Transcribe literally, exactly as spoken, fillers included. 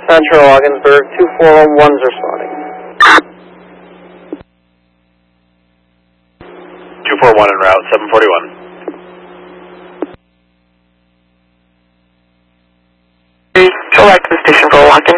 Central Ogdensburg, two four one ones are spotting. two four one en route, seven forty-one. Select the station for Lockton.